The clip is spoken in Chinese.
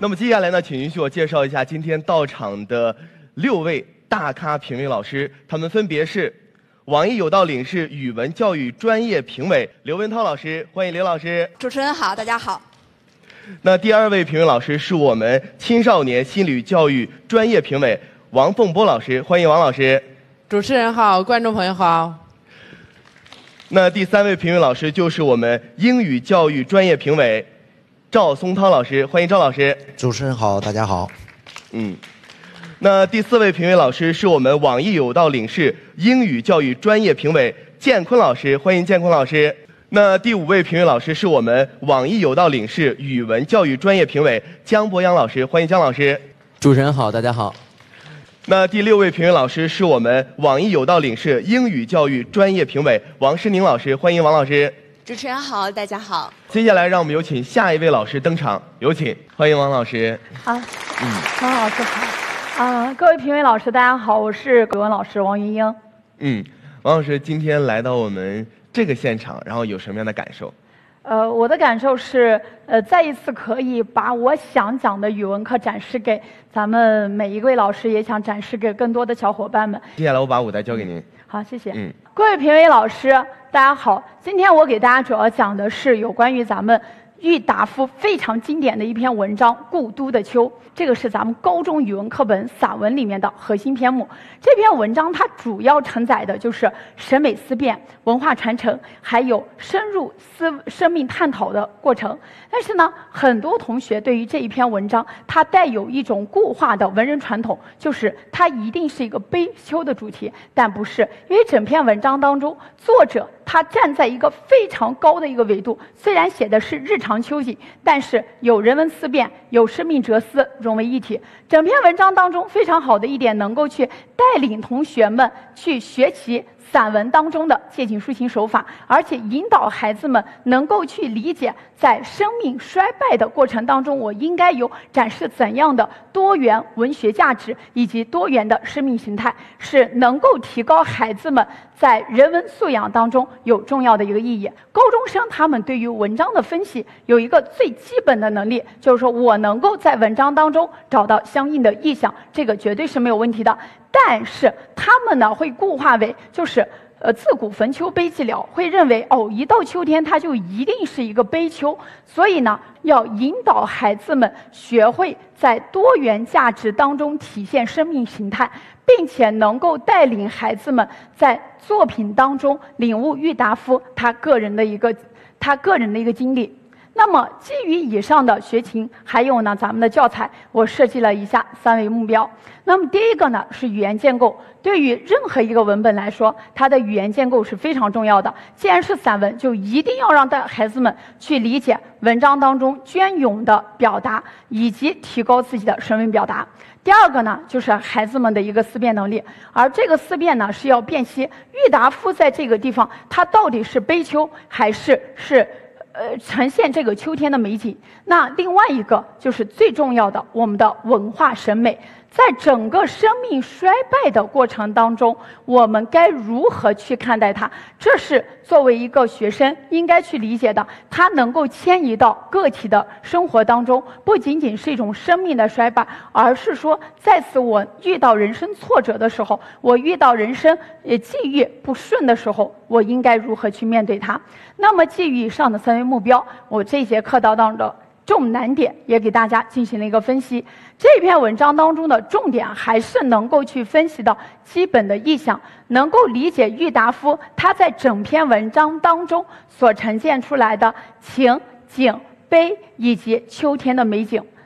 那么接下来呢，请允许我介绍一下今天到场的6位大咖评委老师，他们分别是网易有道领事语文教育专业评委刘文涛老师，欢迎刘老师。 主持人好，大家好。 那第2位评委老师是我们青少年心理教育专业评委王凤波老师，欢迎王老师。 主持人好，观众朋友好。 那第3位评委老师就是我们英语教育专业评委赵松涛老师，欢迎赵老师。 主持人好，大家好。 那第4位评委老师是我们网易有道领事英语教育专业评委建坤老师，欢迎建坤老师。那第5位评委老师是我们网易有道领事语文教育专业评委姜博洋老师，欢迎姜老师。 主持人好，大家好。 那第6位评委老师是我们网易有道领事英语教育专业评委王诗宁老师，欢迎王老师。 主持人好，大家好。 接下来让我们有请下一位老师登场，有请，欢迎王老师。 好，王老师好。各位评委老师，大家好，我是语文老师王云英。 王老师今天来到我们这个现场，然后有什么样的感受？ 我的感受是，再一次可以把我想讲的语文课展示给咱们每一位老师，也想展示给更多的小伙伴们。 接下来我把舞台交给您。 好，谢谢。各位评委老师，大家好。今天我给大家主要讲的是有关于咱们郁达夫非常经典的一篇文章《故都的秋》，这个是咱们高中语文课本散文里面的核心篇目。这篇文章它主要承载的就是审美思辨、文化传承，还有深入生命探讨的过程。但是呢，很多同学对于这一篇文章，它带有一种固化的文人传统，就是它一定是一个悲秋的主题，但不是，因为整篇文章当中，作者他站在一个非常高的一个维度，虽然写的是日常秋景，但是有人文思辨，有生命哲思融为一体。整篇文章当中非常好的一点，能够去带领同学们去学习散文当中的借景抒情手法，而且引导孩子们能够去理解，在生命衰败的过程当中，我应该有展示怎样的多元文学价值以及多元的生命形态，是能够提高孩子们在人文素养当中有重要的一个意义。高中生他们对于文章的分析有一个最基本的能力，就是说我能够在文章当中找到相应的意象，这个绝对是没有问题的。但是他们呢会固化为就是自古逢秋悲寂寥，会认为一到秋天它就一定是一个悲秋，所以呢要引导孩子们学会在多元价值当中体现生命形态，并且能够带领孩子们在作品当中领悟郁达夫他个人的一个经历。那么基于以上的学情，还有呢咱们的教材，我设计了以下3维目标。那么第一个呢是语言建构，对于任何一个文本来说，它的语言建构是非常重要的。既然是散文，就一定要让孩子们去理解文章当中隽永的表达，以及提高自己的声韵表达。第2个呢就是孩子们的一个思辨能力，而这个思辨呢是要辨析郁达夫在这个地方他到底是悲秋还是呈现这个秋天的美景。那另外一个就是最重要的，我们的文化审美，在整个生命衰败的过程当中，我们该如何去看待它？这是作为一个学生应该去理解的。它能够迁移到个体的生活当中，不仅仅是一种生命的衰败，而是说在此我遇到人生挫折的时候，我遇到人生际遇不顺的时候，我应该如何去面对它？那么基于以上的3维目标，我这节课当中的重难点也给大家进行了一个分析。这篇文章当中的重点还是能够去分析到基本的意象，能够理解郁达夫他在整篇文章当中所呈现出来的情、景、悲以及秋天的美景。